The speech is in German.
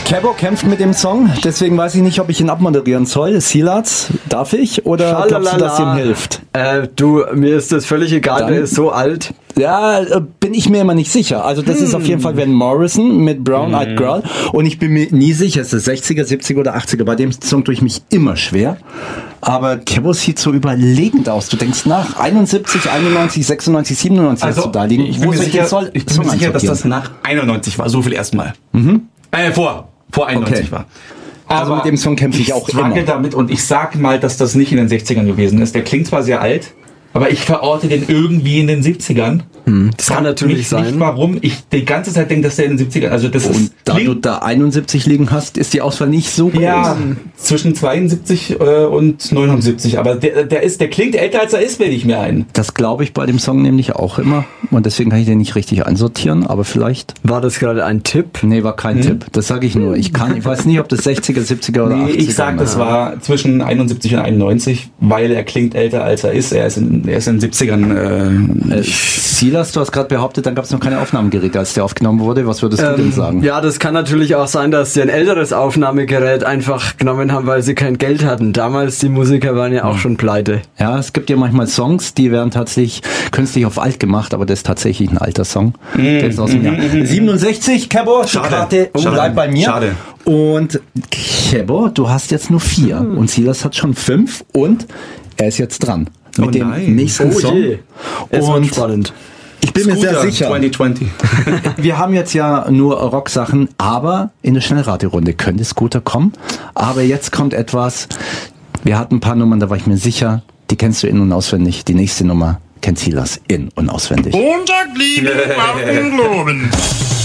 Kebo kämpft mit dem Song, deswegen weiß ich nicht, ob ich ihn abmoderieren soll. Silas, darf ich? Oder glaubst du, dass ihm hilft? Mir ist das völlig egal, der ist so alt. Ja, bin ich mir immer nicht sicher. Also das ist auf jeden Fall Van Morrison mit Brown Eyed Girl. Und ich bin mir nie sicher, ist das 60er, 70er oder 80er. Bei dem Song tue ich mich immer schwer. Aber Kebo sieht so überlegend aus. Du denkst nach, 71, 91, 96, 97 hast du da liegen. Ich bin mir sicher, dass das nach 91 war. So viel erstmal. Vor 91 war. Also mit dem Song kämpfe ich auch immer. Damit und ich sag mal, dass das nicht in den 60ern gewesen ist. Der klingt zwar sehr alt, aber ich verorte den irgendwie in den 70ern. Das kann natürlich sein. Nicht warum. Ich die ganze Zeit denke, dass der in den 70ern, also das und ist... da du da 71 liegen hast, ist die Auswahl nicht so groß. Ja, zwischen 72 und 79. Aber der klingt älter, als er ist, bilde ich mir ein. Das glaube ich bei dem Song nämlich auch immer. Und deswegen kann ich den nicht richtig einsortieren, aber vielleicht... War das gerade ein Tipp? Nee, war kein Tipp. Das sage ich nur. Ich weiß nicht, ob das 60er, 70er oder 80er ich sag, das war zwischen 71 und 91, weil er klingt älter, als er ist. Er ist in den 70ern... Silas, du hast gerade behauptet, dann gab es noch keine Aufnahmegeräte, als der aufgenommen wurde. Was würdest du denn sagen? Ja, das kann natürlich auch sein, dass sie ein älteres Aufnahmegerät einfach genommen haben, weil sie kein Geld hatten. Damals, die Musiker waren ja auch schon pleite. Ja, es gibt ja manchmal Songs, die werden tatsächlich künstlich auf alt gemacht, aber das ist tatsächlich ein alter Song. Der ist aus dem Jahr 67, Kebo, Karte, bleib bei mir. Schade. Und Kebo, du hast jetzt nur 4 und Silas hat schon 5 und er ist jetzt dran. Mit dem nächsten Song. Und spannend. Ich bin mir sehr sicher. 2020. Wir haben jetzt ja nur Rocksachen, aber in der Schnellraterunde könnte Scooter kommen. Aber jetzt kommt etwas. Wir hatten ein paar Nummern, da war ich mir sicher, die kennst du in- und auswendig. Die nächste Nummer kennt Silas in- und auswendig. Montag liegen auf den Globen.